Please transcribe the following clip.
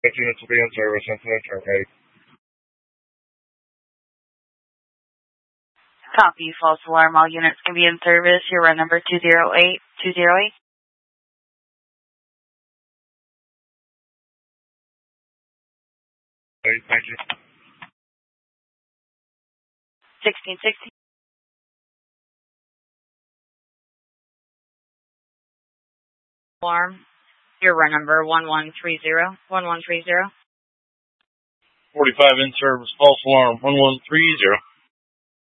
Units will be in service until the turn ready. Copy. False alarm. All units can be in service. Your run number 208. Thank you. 1660. Alarm. Your run number 1130. 1130. 45 in service. False alarm 1130.